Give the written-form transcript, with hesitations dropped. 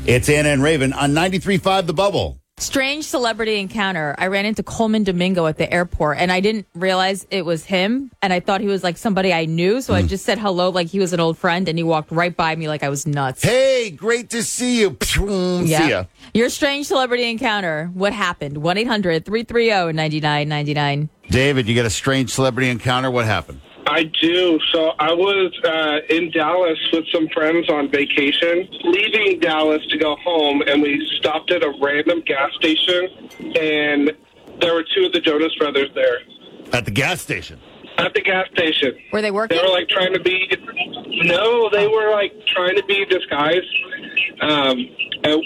It's Anna and Raven on 93.5 The Bubble. Strange celebrity encounter. I ran into Coleman Domingo at the airport, and I didn't realize it was him, and I thought he was like somebody I knew, so I just said hello like he was an old friend, and he walked right by me like I was nuts. Hey, great to see you. See ya. Your strange celebrity encounter. What happened? 1-800-330-9999. David, you got a strange celebrity encounter. What happened? I do. So I was in Dallas with some friends on vacation, leaving Dallas to go home, and we stopped at a random gas station, and there were two of the Jonas Brothers there. At the gas station? At the gas station. Were they working? They were like trying to be... No, they were like trying to be disguised.